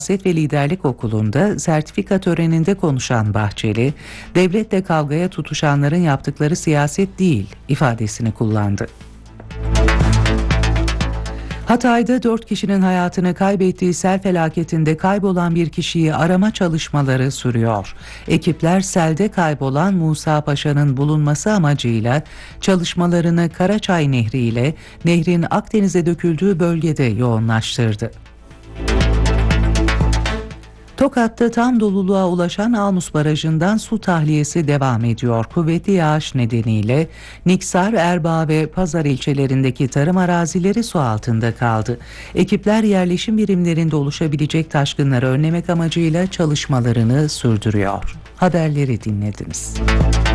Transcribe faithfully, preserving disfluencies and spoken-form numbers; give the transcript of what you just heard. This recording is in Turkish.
Siyaset ve Liderlik Okulu'nda sertifika töreninde konuşan Bahçeli, devletle kavgaya tutuşanların yaptıkları siyaset değil ifadesini kullandı. Hatay'da dört kişinin hayatını kaybettiği sel felaketinde kaybolan bir kişiyi arama çalışmaları sürüyor. Ekipler selde kaybolan Musa Paşa'nın bulunması amacıyla çalışmalarını Karaçay Nehri ile nehrin Akdeniz'e döküldüğü bölgede yoğunlaştırdı. Tokat'ta tam doluluğa ulaşan Almus Barajı'ndan su tahliyesi devam ediyor. Kuvvetli yağış nedeniyle Niksar, Erbaa ve Pazar ilçelerindeki tarım arazileri su altında kaldı. Ekipler yerleşim birimlerinde oluşabilecek taşkınları önlemek amacıyla çalışmalarını sürdürüyor. Haberleri dinlediniz.